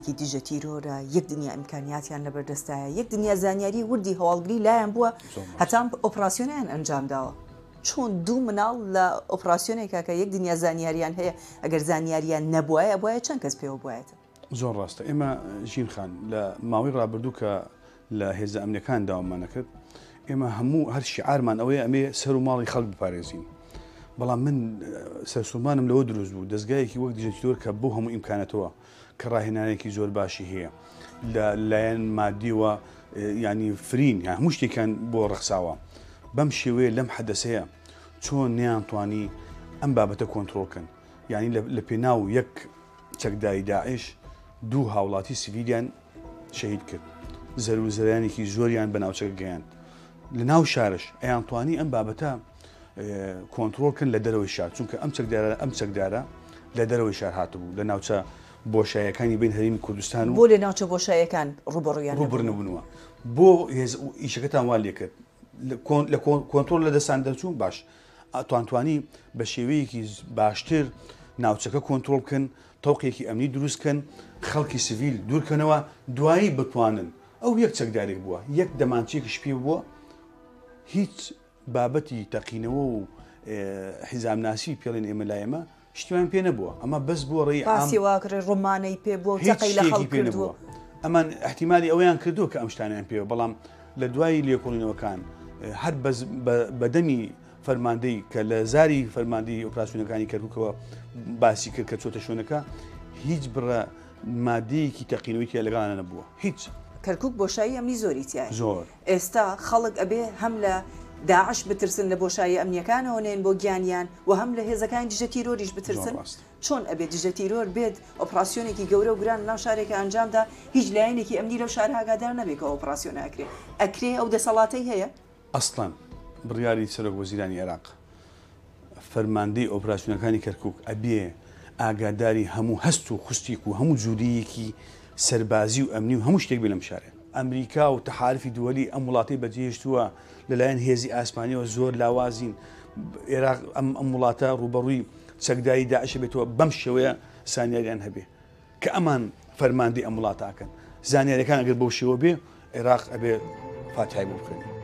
دیجە تیرۆرە یەک دنیا ئیمکانیاتیان لەبەردەستایە یەک دنیا زانیاری وردی هەواڵگری لایەن بووە هەتام ئۆپراسیۆنیان ئەنجام داوە چۆن دوو مناڵ لە ئۆپراسیۆنێکا کە یەک دنیا زانیاریان هەیە ئەگەر زانیاریان نەبووایە بواە چەند کەس پێوە بواێتە زۆر ڕاستە ئێمە ژین خان لە ماوەی ڕابردوو کە لە هێزە ئەمنیەکان داوامانە کرد ئێمە هەموو هەر شیعارمان ئەوەیە ئەمێ سەر و ماڵی خەڵک بپارێزین بەڵام من سەرسومانم لەوە دروست بوو دەستگایەکی وەک دیژەتیۆر کە بۆ هەموو ئیمکانەتەوە کە ڕاهێنانێکی زۆر باشی هەیە لە لایەن مادیوە ینی فرین یان هەموو شتێکان بۆ ڕەخساوە بەم شێوەیە لەم حەدەسەیە چۆن نەیانتوانی ئەم بابەتە کۆنتترۆلکەن ینی لە پێناو یەک چەکداری داعش دوو هاوڵاتی سیڤیلیان شەهید کرد زەرورزەرانێکی زۆریان بە ناوچەکە گەیان لە ناو شارش ئەیانتوانی ئەم بابەتە کۆنتترۆلکن لە دەرەوەی شار چونکە ئەم چەکدارە لە دەرەوەی شار هاتبوو لە ناوچە بۆشایەکانی بین هەرێمی کوردستان و بۆ لە ناوچە بۆشایەکان ڕوبڕنەبوونەوە بۆ ئیشەکەتان وا لێ کرد لە کۆنتترۆل لە دەستان دەچوون باش توانتوانی بە شێوەیەکی باشتر ناوچەکە کۆنتترۆل بکەن تەوقێکی ئەمنی دروستکەن خەڵکی سڤیل دوورکەنەوە دوایی بتوانن ئەو یەک چەکدارێک بووە یەک دەمانچێکیش پێ بووە هیچ بابەتی تەقینەوە و حیزامناسی پێڵێن ئێمە لایەمە شتیان پێ نەبووە ئەمە بەس بۆ ڕێی ئاسیواکڕێ ڕۆمانەی پێ بووە جەقەی لە خەڵک پێ نەبووە ئەمان احتیمالی ئەویان کردووە کە ئەم شتانیان پێوە بەڵام لە دوایی لێکۆڵینەوەکان هەر بەدەمی فەرماندەی کە لە زاری فەرماندەی ئۆپراسیۆنەکانی کەرکووکەوە باسی کرد کە چۆتە شوێنەکە هیچ بڕە مادەیەکی تەقینەوەی لەگەڵانە نەبووە هیچ کەرکووک بۆشایی ئەمنی زۆری تایە زۆر ئێستا خەڵک ئەبێ هەم لە داعش بترسن لە بۆشایی ئەمنیەکانەوە نێن بۆ گیانیان و هەم لە هێزەکانی دیژە تیرۆریش بترسن چۆن ئەبێ دیژە تیرۆر بێت ئۆپراسیۆنێکی گەورە و گران ناو شارێکی ئەنجامدا هیچ لایەنێکی ئەمنی لەو شار هاگادار نەبێت کە ئۆپراسیۆن ئەکرێ ئەو دەسەڵاتەی هەیە ئەسڵان بڕیاری سەرۆک وەزیرانی عێراق فەرماندەی ئۆپراسیۆنەکانی کەرکووک ئەبێ ئاگاداری هەموو هەست و خوستێک و هەموو جوودیەکی سەربازی و ئەمنی و هەموو شتێک بێ لەم شارێ ئەمریکا و تەحالفی دووەلی ئەم وڵاتی بەجێهێشتووە لەلایەن هێزی ئاسمانیەوە زۆر لاوازین عێراق ئەم وڵاتە ڕوبەڕووی چەکداری داعش بێتەوە بەم شێوەیە زانیاریان هەبێ کە ئەمان فەرماندەی ئەم وڵاتاکەن زانیاریەکان ئەگەر بەو شێوە بێ عێراق ئەبێ فاتحای بۆ بخوێنێ